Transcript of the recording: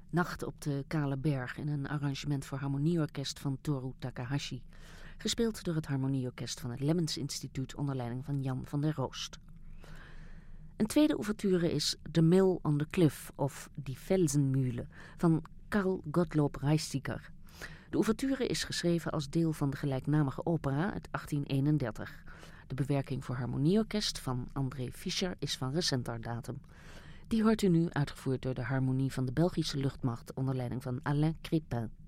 Nacht op de Kale Berg in een arrangement voor harmonieorkest van Toru Takahashi. Gespeeld door het harmonieorkest van het Lemmens Instituut onder leiding van Jan van der Roost. Een tweede ouverture is The Mill on the Cliff of Die Felsenmühle van Carl Gottlob Reistiger. De ouverture is geschreven als deel van de gelijknamige opera uit 1831. De bewerking voor harmonieorkest van André Fischer is van recenter datum. Die hoort u nu uitgevoerd door de Harmonie van de Belgische Luchtmacht onder leiding van Alain Crépin.